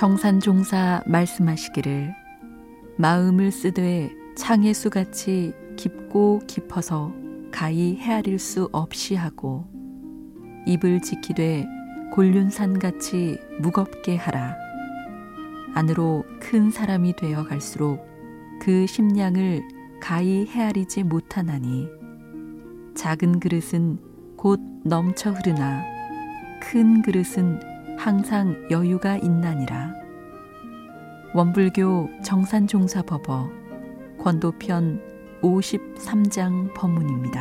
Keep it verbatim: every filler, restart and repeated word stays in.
정산종사 말씀하시기를 마음을 쓰되 창의수같이 깊고 깊어서 가히 헤아릴 수 없이 하고 입을 지키되 곤륜산같이 무겁게 하라. 안으로 큰 사람이 되어 갈수록 그 심량을 가히 헤아리지 못하나니 작은 그릇은 곧 넘쳐 흐르나 큰 그릇은 항상 여유가 있나니라. 원불교 정산종사법어 권도편 오십삼 장 법문입니다.